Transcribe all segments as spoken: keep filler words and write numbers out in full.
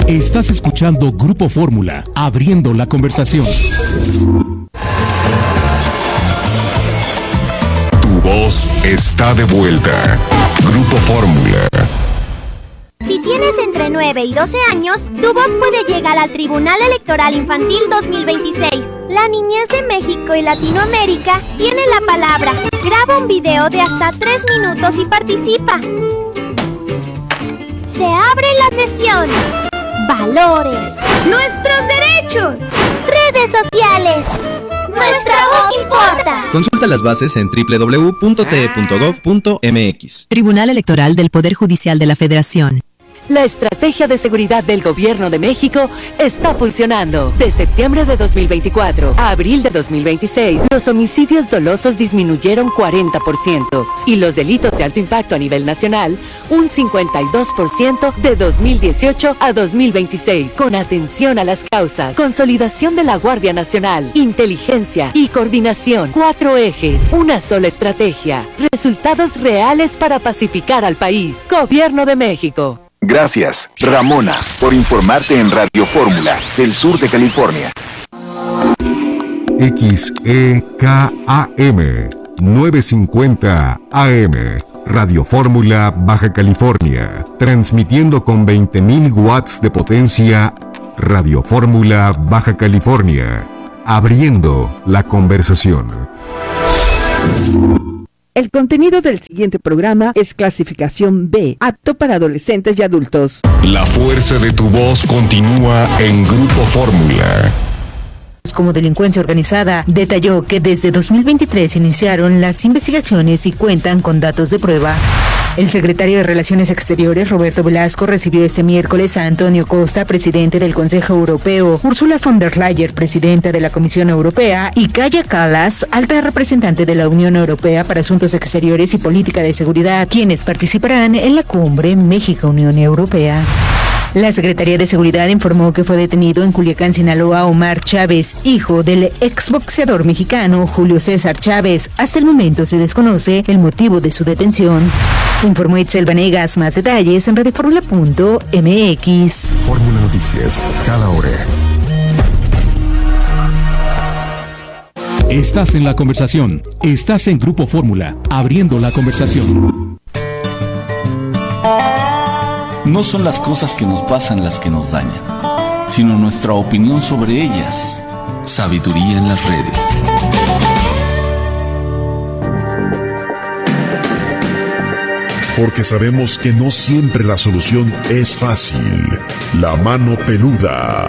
Estás escuchando Grupo Fórmula, abriendo la conversación. Tu voz está de vuelta. Grupo Fórmula. Si tienes entre nueve y doce años, tu voz puede llegar al Tribunal Electoral Infantil dos mil veintiséis. La niñez de México y Latinoamérica tiene la palabra. Graba un video de hasta tres minutos y participa. Se abre la sesión. Valores. Nuestros derechos. Redes sociales. Nuestra voz importa. Consulta las bases en doble u doble u doble u punto t e punto gov punto m x. Tribunal Electoral del Poder Judicial de la Federación. La estrategia de seguridad del Gobierno de México está funcionando. De septiembre de dos mil veinticuatro a abril de dos mil veintiséis, los homicidios dolosos disminuyeron cuarenta por ciento y los delitos de alto impacto a nivel nacional un cincuenta y dos por ciento de dos mil dieciocho a dos mil veintiséis. Con atención a las causas, consolidación de la Guardia Nacional, inteligencia y coordinación. Cuatro ejes, una sola estrategia. Resultados reales para pacificar al país. Gobierno de México. Gracias, Ramona, por informarte en Radio Fórmula del sur de California. X E K A M novecientos cincuenta A M, Radio Fórmula, Baja California, transmitiendo con veinte mil watts de potencia. Radio Fórmula, Baja California, abriendo la conversación. El contenido del siguiente programa es clasificación B, apto para adolescentes y adultos. La fuerza de tu voz continúa en Grupo Fórmula. Como delincuencia organizada, detalló que desde dos mil veintitrés iniciaron las investigaciones y cuentan con datos de prueba. El secretario de Relaciones Exteriores, Roberto Velasco, recibió este miércoles a Antonio Costa, presidente del Consejo Europeo, Ursula von der Leyen, presidenta de la Comisión Europea, y Kaja Kallas, alta representante de la Unión Europea para Asuntos Exteriores y Política de Seguridad, quienes participarán en la cumbre México-Unión Europea. La Secretaría de Seguridad informó que fue detenido en Culiacán, Sinaloa, Omar Chávez, hijo del exboxeador mexicano Julio César Chávez. Hasta el momento se desconoce el motivo de su detención. Informó Itzel Vanegas. Más detalles en radio fórmula punto m x. Fórmula Noticias, cada hora. Estás en la conversación. Estás en Grupo Fórmula, abriendo la conversación. No son las cosas que nos pasan las que nos dañan, sino nuestra opinión sobre ellas. Sabiduría en las redes. Porque sabemos que no siempre la solución es fácil. La mano peluda.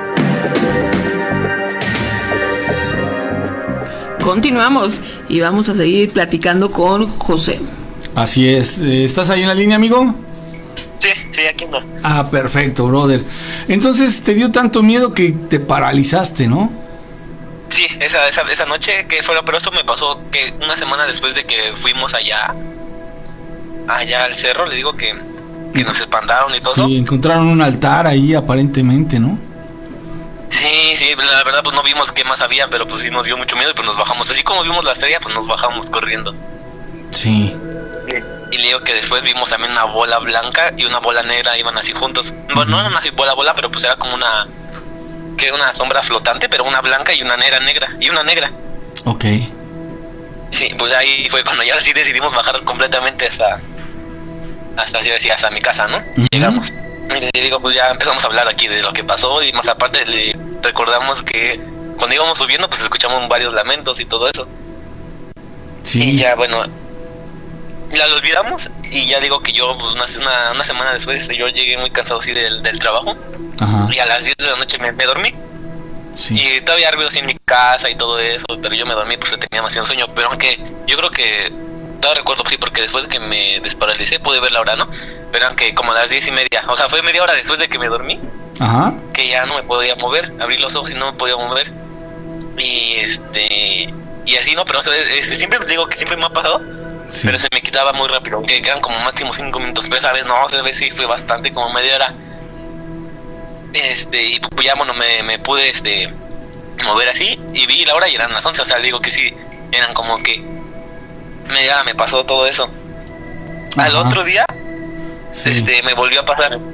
Continuamos y vamos a seguir platicando con José. Así es. ¿Estás ahí en la línea, amigo? Sí, sí, aquí ando. Ah, perfecto, brother. Entonces te dio tanto miedo que te paralizaste, ¿no? Sí, esa, esa, esa noche que fue, pero eso me pasó que una semana después de que fuimos allá, allá al cerro, le digo que, que nos espantaron y todo. Sí, encontraron un altar ahí aparentemente, ¿no? Sí, sí, la verdad pues no vimos qué más había, pero pues sí nos dio mucho miedo y pues nos bajamos. Así como vimos la estrella, pues nos bajamos corriendo. Sí. Y le digo que después vimos también una bola blanca y una bola negra, iban así juntos. Bueno, no eran así bola bola, pero pues era como una, que era una sombra flotante, pero una blanca y una negra negra, y una negra. Ok. Sí, pues ahí fue cuando ya sí decidimos bajar completamente hasta, hasta, hasta mi casa, ¿no? Uh-huh. Llegamos. Y le digo, pues ya empezamos a hablar aquí de lo que pasó y más aparte le recordamos que cuando íbamos subiendo pues escuchamos varios lamentos y todo eso. Sí. Y ya, bueno, la lo olvidamos y ya digo que yo pues una, una, una semana después yo llegué muy cansado así del, del trabajo. Ajá. Y a las diez de la noche me, me dormí. Sí. Y todavía ruido así en mi casa y todo eso, pero yo me dormí porque tenía demasiado sueño. Pero aunque yo creo que todavía recuerdo, sí, porque después de que me desparalicé pude ver la hora, ¿no? Pero aunque como a las diez y media, o sea, fue media hora después de que me dormí. Ajá. Que ya no me podía mover, abrí los ojos y no me podía mover. Y este y así, no, pero este, siempre digo que siempre me ha pasado. Sí. Pero se me quitaba muy rápido, que quedan como máximo cinco minutos, pero esa vez no, esa vez sí fue bastante, como media hora. Este, y pues ya bueno, me, me pude este mover así, y vi la hora y eran las once, o sea, digo que sí, eran como que media hora me pasó todo eso. Ajá. Al otro día, sí. este, me volvió a pasar,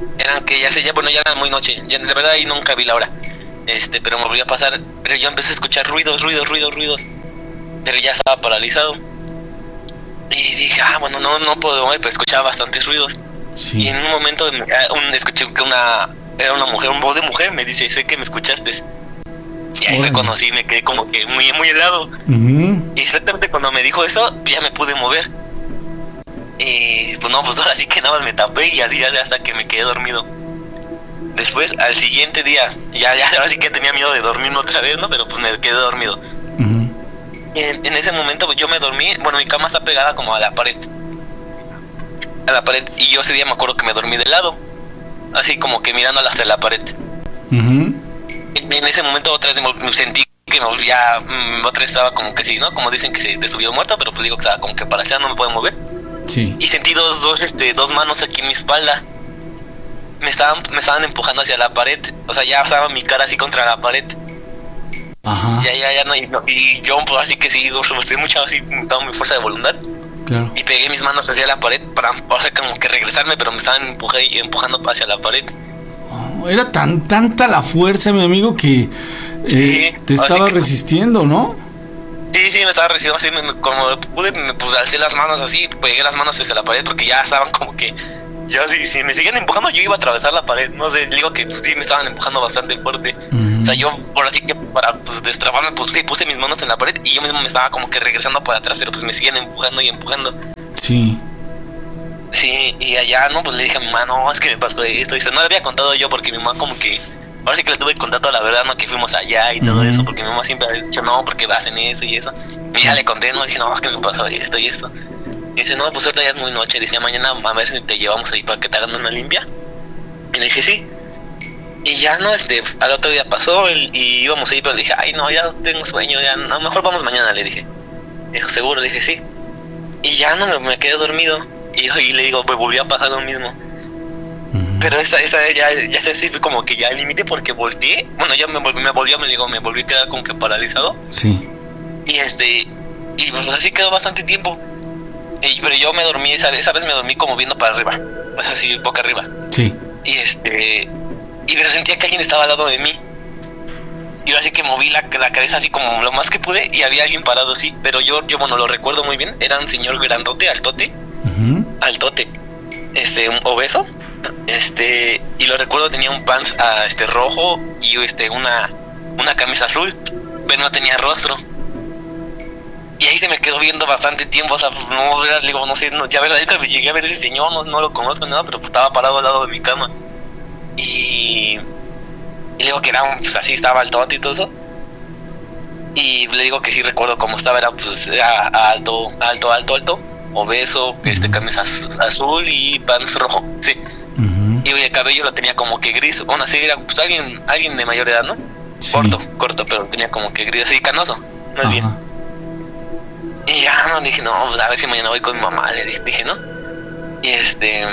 eran que ya sé, ya, bueno, ya era muy noche, ya, de verdad ahí nunca vi la hora, este, pero me volvió a pasar, pero yo empecé a escuchar ruidos, ruidos, ruidos, ruidos, pero ya estaba paralizado, y dije, ah, bueno, no, no puedo mover, pero escuchaba bastantes ruidos, sí. Y en un momento un, escuché que una, era una mujer, un voz de mujer, me dice, sé que me escuchaste, y ahí me conocí, me quedé como que muy, muy helado, uh-huh. Y exactamente cuando me dijo eso, ya me pude mover. Y pues no, pues ahora sí que nada más me tapé y así hasta que me quedé dormido. Después, al siguiente día, ya, ya ahora sí que tenía miedo de dormirme otra vez, ¿no? Pero pues me quedé dormido. Uh-huh. En, en ese momento pues, yo me dormí, bueno, mi cama está pegada como a la pared. A la pared, y yo ese día me acuerdo que me dormí de lado. Así como que mirando hacia la pared. Uh-huh. En, en ese momento otra vez me sentí que me, ya mm, otra vez estaba como que sí, ¿no? Como dicen que se te subió muerto, pero pues digo que estaba como que para allá no me puedo mover. Sí. Y sentí dos, dos, este, dos manos aquí en mi espalda. Me estaban, me estaban empujando hacia la pared. O sea, ya estaba mi cara así contra la pared. Ajá. Ya, ya, ya no. Y, no, y yo, pues así que sí, estoy mucho así, estaba mi fuerza de voluntad. Claro. Y pegué mis manos hacia la pared para, o sea, como que regresarme, pero me estaban empujé, empujando hacia la pared. Oh, era tan tanta la fuerza, mi amigo, que eh, sí, te estaba que, resistiendo, ¿no? Sí, sí, me estaba resistiendo así, me, como pude, me pues, alcé las manos así, pegué las manos hacia la pared porque ya estaban como que, yo sí, si me seguían empujando yo iba a atravesar la pared, no sé, digo que pues sí me estaban empujando bastante fuerte, uh-huh. O sea, yo por así que para pues destrabarme, pues sí, puse mis manos en la pared y yo mismo me estaba como que regresando para atrás, pero pues me siguen empujando y empujando. Sí. Sí, y allá, no, pues le dije a mi mamá, no, es que me pasó esto, y dice, no le había contado yo porque mi mamá como que, ahora sí que le tuve que contar toda la verdad, no, que fuimos allá y todo uh-huh. Eso, porque mi mamá siempre ha dicho, no, porque hacen eso y eso, y ya le conté, no, dije, no, es que me pasó esto y esto, y dice, no, pues ahorita ya es muy noche, dice, mañana a ver si te llevamos ahí para que te hagan una limpia, y le dije, sí, y ya no, este, al otro día pasó, el, y íbamos ahí, pero le dije, ay, no, ya tengo sueño, ya, no, mejor vamos mañana, le dije, dijo, seguro, le dije, sí, y ya no, me, me quedé dormido, y, y le digo, pues volvió a pasar lo mismo. Uh-huh. Pero esta, esta ya, ya se sí fue como que ya el límite porque volteé. Bueno, ya me, volví, me volvió, me digo, me volví a quedar como que paralizado. Sí. Y este, y pues así quedó bastante tiempo. Y, pero yo me dormí, esa, esa vez me dormí como viendo para arriba. O sea, así, boca arriba. Sí. Y este, y pero sentía que alguien estaba al lado de mí. Y así que moví la, la cabeza así como lo más que pude y había alguien parado así. Pero yo, yo bueno, lo recuerdo muy bien. Era un señor grandote, altote. Uh-huh. Altote, este, un obeso, este, y lo recuerdo, tenía un pants uh, este rojo y este una una camisa azul, pero no tenía rostro. Y ahí se me quedó viendo bastante tiempo, o sea, pues, no, le digo, no sé, no, ya verdad, que llegué a ver ese señor, no, no lo conozco nada, pero pues estaba parado al lado de mi cama. Y, y le digo que era un, pues así estaba altote y todo eso. Y le digo que sí recuerdo cómo estaba, era pues era alto, alto, alto, alto. Obeso, este, camisa azul y pants rojo, sí. Uh-huh. Y el cabello lo tenía como que gris, bueno, así era pues alguien, alguien de mayor edad, ¿no? Sí. Corto, corto, pero tenía como que gris, así canoso, no es bien. Y ya no, dije, no, pues a ver si mañana voy con mi mamá, le dije, dije, ¿no? Y este,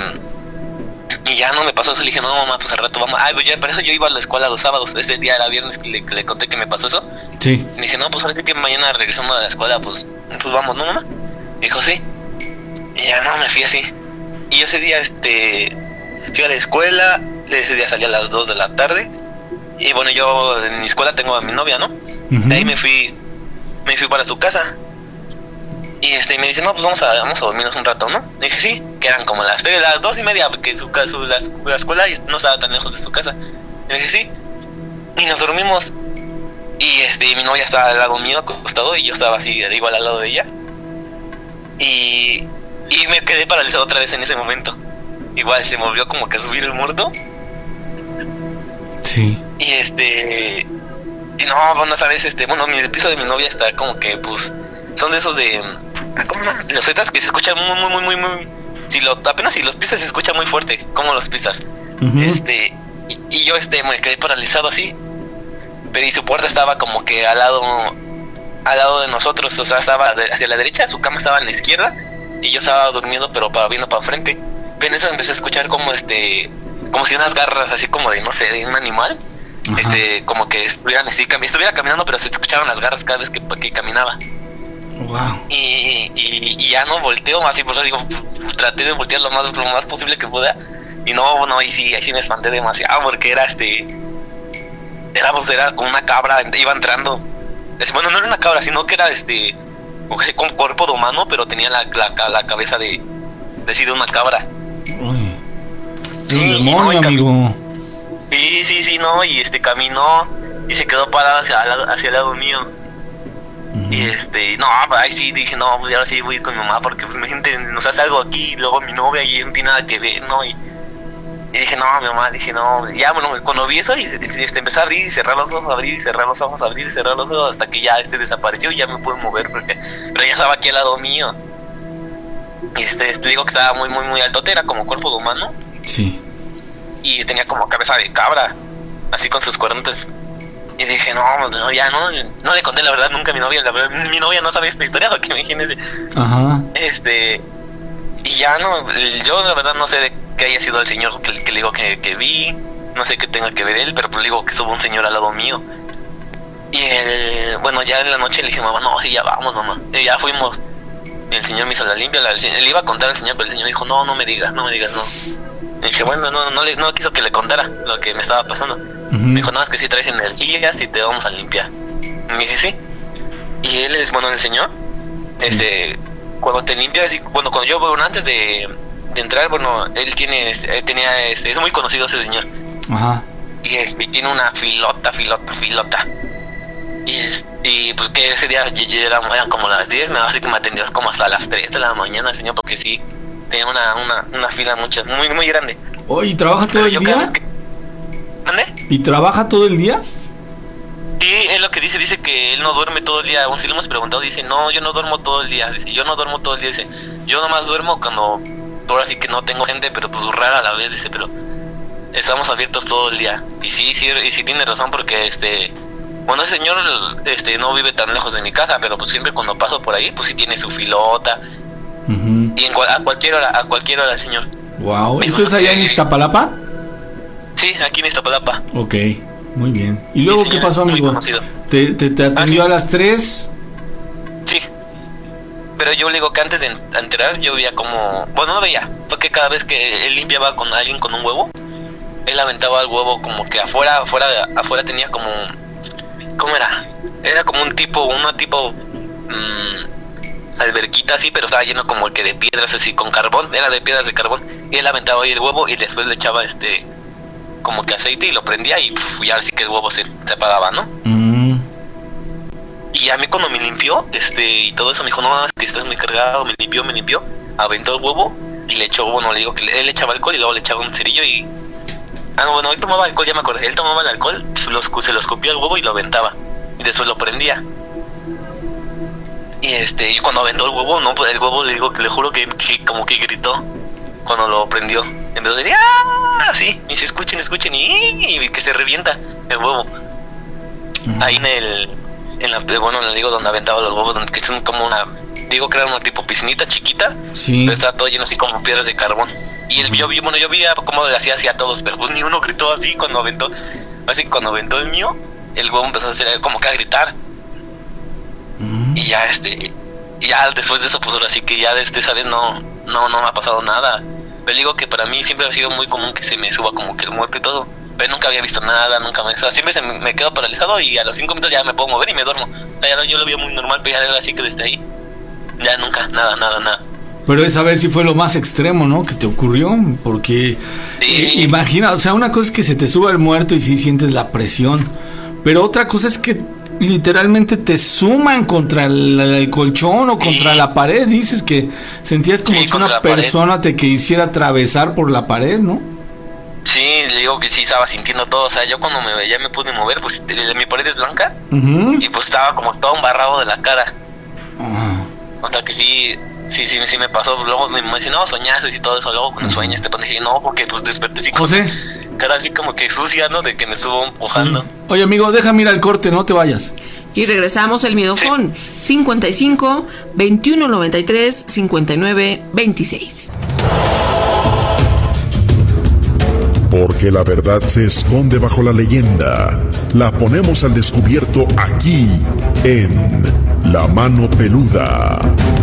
y ya no me pasó eso, le dije, no mamá, pues al rato vamos, ay, pues ya, para eso yo iba a la escuela los sábados, ese día era viernes que le, que le conté que me pasó eso. Sí. Y dije, no, pues ahora que mañana regresando a la escuela, pues, pues vamos, ¿no mamá? Dijo, sí. Y ya no, me fui así. Y yo ese día, este, fui a la escuela, ese día salí a las dos de la tarde. Y bueno, yo en mi escuela tengo a mi novia, ¿no? Uh-huh. De ahí me fui, me fui para su casa. Y este, me dice, no, pues vamos a, vamos a dormirnos un rato, ¿no? Y dije, sí, que eran como las tres, las dos y media, porque su, su, la, la escuela no estaba tan lejos de su casa. Y dije, sí. Y nos dormimos. Y este, mi novia estaba al lado mío, acostado, y yo estaba así, igual al lado de ella. Y... Y me quedé paralizado otra vez en ese momento. Igual se movió como que a subir el muerto. Sí. Y este... Y no, bueno, sabes, este... Bueno, el piso de mi novia está como que, pues... Son de esos de... ¿Cómo no? Los zetas que se escuchan muy, muy, muy, muy, muy... Si lo, apenas si los pisas se escucha muy fuerte. Como los pisas. Uh-huh. Este... Y, y yo, este, me quedé paralizado así. Pero y su puerta estaba como que al lado... Al lado de nosotros. O sea, estaba de, hacia la derecha. Su cama estaba en la izquierda. Y yo estaba durmiendo, pero para viendo para enfrente. Pero en eso empecé a escuchar como este, como si unas garras así como de, no sé, de un animal. Ajá. Este, como que estuvieran así, cam- estuviera caminando, pero se escuchaban las garras cada vez que, que caminaba. Wow. Y, y, y ya no volteo más, así por eso digo, traté de voltear lo más, lo más posible que pueda. Y no, no, y sí, ahí sí me espanté demasiado porque era este... Era, pues, era como una cabra, iba entrando. Bueno, no era una cabra, sino que era este... con cuerpo de humano, pero tenía la, la, la cabeza de... de, sí, de una cabra. Uy. Sí, un demonio, no, amigo. Sí, sí, sí, no, y este caminó y se quedó parado hacia, hacia el lado mío. Uh-huh. Y este, no, ahí sí dije, no, pues ahora sí voy a ir con mi mamá porque pues mi gente nos hace algo aquí y luego mi novia y no tiene nada que ver, ¿no? Y, y dije, no, mi mamá, dije, no, ya, bueno, cuando vi eso y este, empecé a abrir y cerrar los ojos, abrir y cerrar los ojos, abrir y cerrar los ojos hasta que ya este desapareció y ya me pude mover porque, pero ya estaba aquí al lado mío. Y este, te digo que estaba muy, muy, muy alto, era como cuerpo de humano. Sí. Y tenía como cabeza de cabra, así con sus cuernos. Y dije, no, no, ya no, no le conté la verdad nunca a mi novia, la verdad, mi novia no sabía esta historia, porque imagínese. Ajá. Este, y ya no, yo la verdad no sé de qué haya sido el señor que, que le digo que, que vi, no sé qué tenga que ver él, pero pues le digo que estuvo un señor al lado mío. Y el, bueno, ya en la noche le dije, mamá, no, sí, ya vamos, mamá. Y ya fuimos, y el señor me hizo la limpia, la, le iba a contar al señor, pero el señor dijo, no, no me digas, no me digas, no. Y dije, bueno, no, no, le, no quiso que le contara lo que me estaba pasando. Uh-huh. Me dijo, no, es que si traes energías y te vamos a limpiar. Y me dije, sí. Y él es, bueno, el señor, sí. este, cuando te limpias, bueno, cuando yo, bueno, antes de, de entrar, bueno, él tiene, él tenía, este, es muy conocido ese señor. Ajá. Y, este, tiene una filota, filota, filota. Y, es, y pues que ese día yo, yo era, eran como las diez, me así que me atendió como hasta las tres de la mañana el señor, porque sí. Tenía una, una, una fila mucha, muy, muy grande. Oh, ¿y trabaja todo el día? Que... ¿Mande? ¿Y trabaja todo el día? Sí, es lo que dice, dice que él no duerme todo el día. Aún si le hemos preguntado, dice, no, yo no duermo todo el día. Dice, yo no duermo todo el día, dice, yo nomás duermo cuando, ahora sí que no tengo gente, pero pues rara a la vez, dice, pero estamos abiertos todo el día. Y sí, sí, y sí tiene razón porque, este, bueno, ese señor, este, no vive tan lejos de mi casa, pero pues siempre cuando paso por ahí, pues sí tiene su filota. Uh-huh. Y en cual, a cualquier hora, a cualquier hora, señor. Wow, ¿esto es allá en Iztapalapa? Sí, aquí en Iztapalapa. Ok, muy bien. ¿Y luego sí, qué pasó, amigo? ¿Te, te, te atendió ah, sí. a las tres? Sí. Pero yo le digo que antes de entrar yo veía como... Bueno, no veía, porque cada vez que él limpiaba con alguien con un huevo, él aventaba el huevo como que afuera, afuera, afuera tenía como... ¿Cómo era? Era como un tipo, una tipo... Mmm, alberquita así, pero estaba lleno como el que de piedras así con carbón, era de piedras de carbón, y él aventaba ahí el huevo y después le echaba este como que aceite y lo prendía y puf, ya así que el huevo se, se apagaba, ¿no? Mm. Y a mí cuando me limpió, este, y todo eso me dijo, no, es que estás muy cargado, me limpió, me limpió, aventó el huevo y le echó, bueno, le digo que él le echaba alcohol y luego le echaba un cerillo y... Ah, no, bueno, él tomaba alcohol, ya me acordé, él tomaba el alcohol, los, se lo escupía al huevo y lo aventaba, y después lo prendía. Y este, y cuando aventó el huevo, no, pues el huevo le digo que le juro que, que como que gritó cuando lo prendió. En vez de decir, ¡ah! Así, y se escuchen, escuchen, y, y que se revienta el huevo. Uh-huh. Ahí en el, en la, bueno, le digo donde aventaba los huevos, donde que son como una, digo que era una tipo piscinita chiquita, sí. Pero estaba todo lleno así como piedras de carbón. Y el, uh-huh. yo vi, bueno, yo vi cómo le hacía así a todos, pero pues ni uno gritó así cuando aventó, así cuando aventó el mío, el huevo empezó a hacer como que a gritar. Y ya este, y ya después de eso pues ahora sí que ya desde esa vez no, no, no me ha pasado nada. Pero digo que para mí siempre ha sido muy común que se me suba como que el muerto y todo. Pero nunca había visto nada, nunca me, o sea, siempre se me, me quedo paralizado y a los cinco minutos ya me puedo mover y me duermo. O sea, ya, yo lo veo muy normal, pero ya así que desde ahí, ya nunca, nada, nada, nada. Pero esa vez sí fue lo más extremo, ¿no? Que te ocurrió, porque sí. eh, imagina, o sea, una cosa es que se te suba el muerto y sí sientes la presión, pero otra cosa es que literalmente te suman contra el, el colchón o contra sí. la pared. Dices que sentías como sí, si una persona pared. te quisiera atravesar por la pared, ¿no? Sí, le digo que sí estaba sintiendo todo. O sea, yo cuando me ya me pude mover, pues mi pared es blanca, uh-huh. y pues estaba como todo embarrado de la cara. Uh-huh. O sea que sí, sí, sí, sí me pasó. Luego me dice, no, soñaste y todo eso. Luego cuando uh-huh. sueñas te pones y no, porque pues desperté así. José. Cara así como que sucia, ¿no? De que me estuvo empujando. Sí. Oye, amigo, déjame ir al corte, no te vayas. Y regresamos el Miedofón, sí. cincuenta y cinco, veintiuno noventa y tres, cincuenta y nueve, veintiséis. Porque la verdad se esconde bajo la leyenda. La ponemos al descubierto aquí, en La Mano Peluda.